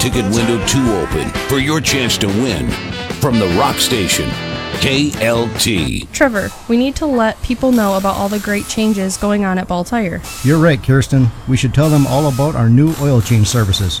ticket window 2 open for your chance to win. From the Rock Station, KLT. Trevor, we need to let people know about all the great changes going on at Ball Tire. You're right, Kirsten. We should tell them all about our new oil change services.